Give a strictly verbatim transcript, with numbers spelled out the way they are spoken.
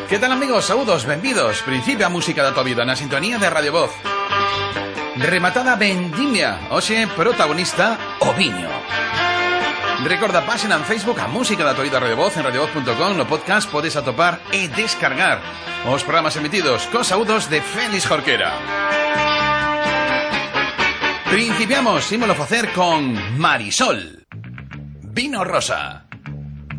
Que tal amigos, saúdos, benvidos. Principia a música da tua vida na sintonía de Radio Voz. Rematada vendimia, hoxe protagonista o viño. Recorda, páxina en Facebook a música da tua vida Radio Voz en radio voz punto com. No podcast podes atopar e descargar os programas emitidos cos saúdos de Félix Jorquera. Principiamos, ímolo facer con Marisol, vino rosa.